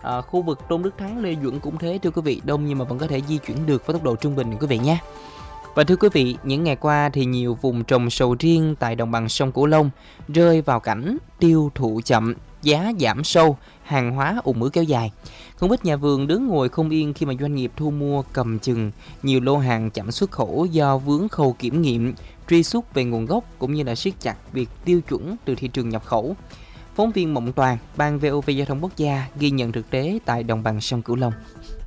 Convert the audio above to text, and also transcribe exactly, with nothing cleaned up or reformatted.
À, khu vực Tôn Đức Thắng, Lê Duẩn cũng thế thưa quý vị, đông nhưng mà vẫn có thể di chuyển được với tốc độ trung bình quý vị nhé. Và thưa quý vị, những ngày qua thì nhiều vùng trồng sầu riêng tại đồng bằng sông Cửu Long rơi vào cảnh tiêu thụ chậm, giá giảm sâu, hàng hóa ùn ứ kéo dài. Không ít nhà vườn đứng ngồi không yên khi mà doanh nghiệp thu mua cầm chừng nhiều lô hàng chậm xuất khẩu do vướng khâu kiểm nghiệm, truy xuất về nguồn gốc cũng như là siết chặt việc tiêu chuẩn từ thị trường nhập khẩu. Phóng viên Mộng Toàn, Ban vê o vê Giao thông Quốc gia ghi nhận thực tế tại đồng bằng sông Cửu Long.